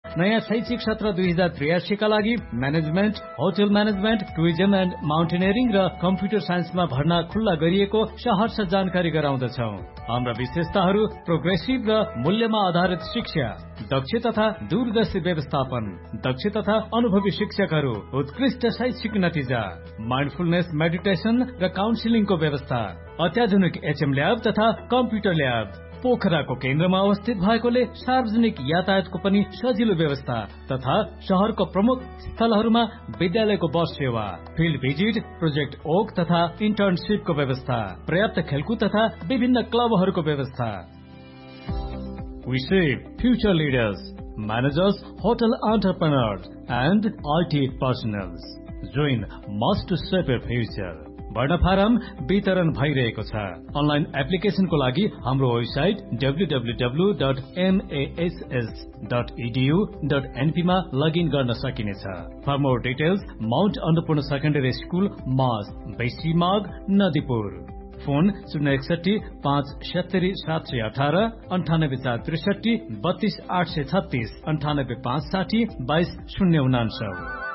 नयाँ शैक्षिक सत्र 2083 का लागि management, hotel management, tourism and mountaineering र कम्प्युटर साइन्समा भर्ना खुल्ला गरिएको सहर्ष जानकारी गराउँदछौ। हाम्रा विशेषताहरू प्रोग्रेसिभ र मूल्यमा आधारित शिक्षा, दक्ष तथा दूरदर्शी व्यवस्थापन, दक्ष तथा अनुभवी शिक्षकहरू, उत्कृष्ट शैक्षिक नतिजा, माइन्डफुलनेस मेडिटेसन र काउन्सिलिङको व्यवस्था, अत्याधुनिक एचएम ल्याब तथा कम्प्युटर ल्याब। पोखराको केन्द्रमा अवस्थित भएकोले सार्वजनिक यातायातको पनि सजिलो व्यवस्था तथा शहरको प्रमुख स्थलहरूमा विद्यालयको बस सेवा, फिल्ड भिजिट, प्रोजेक्ट ओक तथा इन्टर्नशिपको व्यवस्था, पर्याप्त खेलकुद तथा विभिन्न क्लबहरूको व्यवस्था। We shape future leaders, managers, hotel entrepreneurs and IT personnel. Join us to shape your future. भर्ना फारम वितरण भइरहेको छ। अनलाइन एप्लिकेशनको लागि हाम्रो वेबसाइट www.mass.edu.np मा लगइन गर्न सकिनेछ। For more details Mount Annapurna secondary school mass, बेसीमाग, Nadipur. Phone 061 570 718 98463 32 836 98 560 22 099।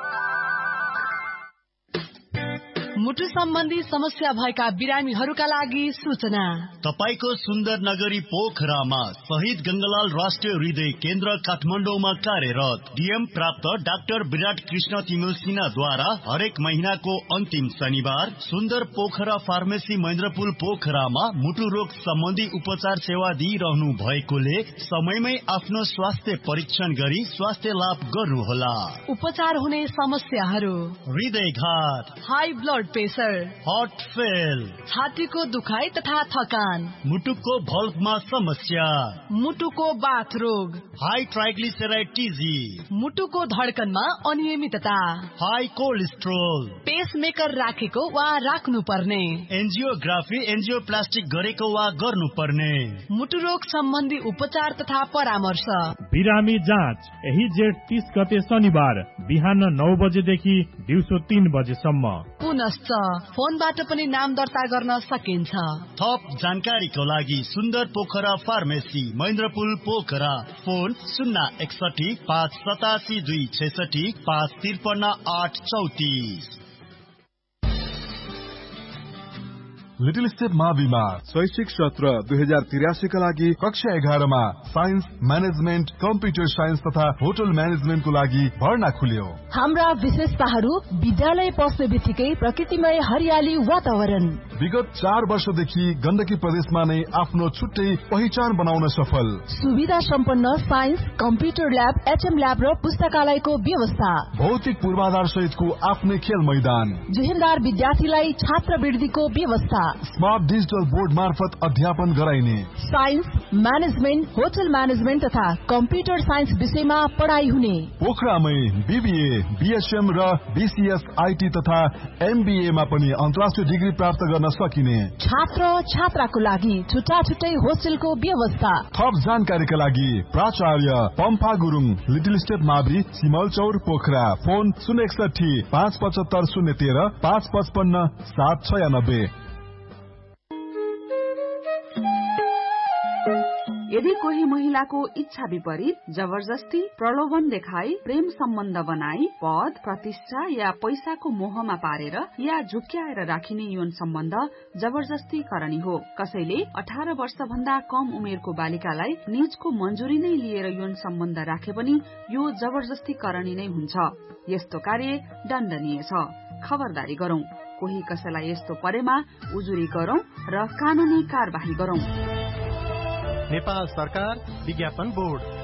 मुटु सम्बन्धी समस्या भएका बिरामीहरूका लागि सूचना। तपाईको सुन्दर नगरी पोखरामा शहीद गंगालाल राष्ट्रिय हृदय केन्द्र काठमाडौँमा कार्यरत डीएम प्राप्त डाक्टर विराट कृष्ण तिमिल सिन्हाद्वारा हरेक महिनाको अन्तिम शनिबार सुन्दर पोखरा फार्मेसी महेन्द्रपुल पोखरामा मुटु रोग सम्बन्धी उपचार सेवा दिइरहनु भएकोले समयमै आफ्नो स्वास्थ्य परीक्षण गरी स्वास्थ्य लाभ गर्नुहोला। उपचार हुने समस्याहरू: हृदयघात, high blood pressure, heart fail, छातीको दुखाइ तथा थकान, मुटुको भल्भमा समस्या, मुटुको बाथ रोग, हाई ट्राइग्लिसराइड टिजी, मुटुको धड्कनमा अनियमितता, हाई कोलेस्ट्रोल, पेसमेकर राखेको वा राख्नु पर्ने, एन्जियोग्राफी एन्जियोप्लास्टिक गरेको वा गर्नुपर्ने, मुटु रोग सम्बन्धी उपचार तथा परामर्श। बिरामी जाँच यही जेठ 30 गते शनिबार बिहान 9 बजेदेखि दिउँसो 3 बजेसम्म। पुनश्च फोनबाट पनि नाम दर्ता गर्न सकिन्छ। थप जानकारीको लागि सुन्दर Pokhara pharmacy महेन्द्रपुल Pokhara, phone 061 587 266 553 834। Little step माविमा शैक्षिक सत्र 2083 का लागि कक्षा 11 मा साइन्स, म्यानेजमेन्ट, कम्प्युटर साइन्स तथा होटल म्यानेजमेन्टको लागि भर्ना खुल्यो। हाम्रा विशेषताहरू: विद्यालय पस्ने बित्तिकै प्रकृतिमय हरियाली वातावरण, विगत 4 वर्षदेखि गण्डकी प्रदेशमा नै आफ्नो छुट्टै पहिचान बनाउन सफल, सुविधा सम्पन्न science, computer lab, HM lab र पुस्तकालयको व्यवस्था, भौतिक पूर्वाधार सहितको आफ्नै खेल मैदान, जुहेलदार विद्यार्थीलाई छात्रवृत्तिको व्यवस्था, स्मार्ट डिजिटल बोर्ड मार्फत अध्यापन गराइने, साइन्स, म्यानेजमेन्ट, होटल म्यानेजमेन्ट तथा कम्प्युटर साइन्स विषयमा पढाइ हुने। पोखरामै बीबीए, बीएसएम र बीसीएस आईटी तथा एमबीए मा पनि अन्तर्राष्ट्रिय डिग्री प्राप्त गर्न सकिने। छात्र छात्राको लागि छुट्टा छुट्टै होस्टेलको व्यवस्था। थप जानकारीका लागि प्राचार्य पम्फा गुरुङ, लिटिल स्टेप मावि, सिमलचौर, पोखरा। फोन 061 575 013 555 796। यदि कोही महिलाको इच्छा विपरीत जबरजस्ती, प्रलोभन देखाई, प्रेम सम्बन्ध बनाई, पद, प्रतिष्ठा या पैसाको मोहमा पारेर या झुक्क्याएर राखिने यौन सम्बन्ध जबरजस्ती करणी हो। कसैले 18 वर्ष भन्दा कम उमेरको बालिकालाई निजको मन्जुरी नै लिएर यौन सम्बन्ध राखे पनि यो जबरजस्ती करणी नै हुन्छ। यस्तो कार्य दण्डनीय छ। खबरदारी गरौं। कोही कसैलाई यस्तो परेमा उजुरी गरौं र कानूनी कार्यवाही गरौं। नेपाल सरकार विज्ञापन बोर्ड।